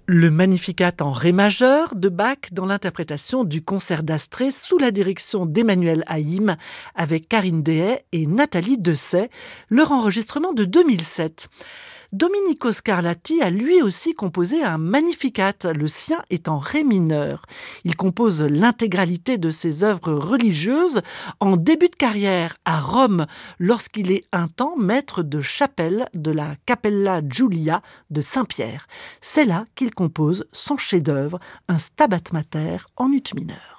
Le Magnificat en ré majeur de Bach dans l'interprétation du concert d'Astrée sous la direction d'Emmanuel Haïm avec Karine Dehay et Nathalie Dessay, leur enregistrement de 2007. Domenico Scarlatti a lui aussi composé un Magnificat, le sien est en ré mineur. Il compose l'intégralité de ses œuvres religieuses en début de carrière à Rome, lorsqu'il est un temps maître de chapelle de la Cappella Giulia de Saint-Pierre. C'est là qu'il compose son chef-d'œuvre, un Stabat Mater en ut mineur.